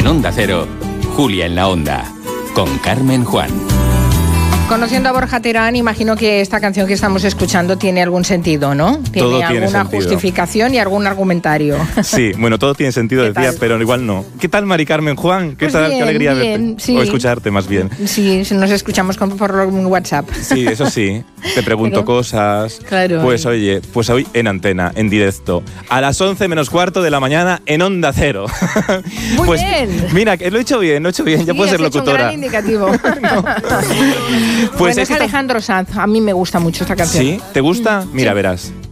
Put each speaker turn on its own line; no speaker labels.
En Onda Cero, Julia en la Onda, con Carmen Juan.
Conociendo a Borja Terán, imagino que esta canción que estamos escuchando tiene algún sentido, ¿no?
Todo tiene
alguna
sentido.
Justificación y algún argumentario.
Sí, bueno, todo tiene sentido, decía, pero igual no. ¿Qué tal, Mari Carmen Juan? ¿Qué
Pues
tal?
bien,
Qué alegría
bien,
verte.
sí.
O escucharte, más bien.
Sí, nos escuchamos por WhatsApp.
Sí, eso sí. Te pregunto cosas.
Claro.
Pues oye, pues hoy en antena, en directo. A las 11 menos cuarto de la mañana en Onda Cero.
Muy
pues,
bien.
Mira, que lo he hecho bien, ya puedo ser
has hecho
locutora.
un gran indicativo.
Pues
Bueno,
es
es
que
Alejandro Sanz. A mí me gusta mucho esta canción.
¿Sí? ¿Te gusta? Mira, verás.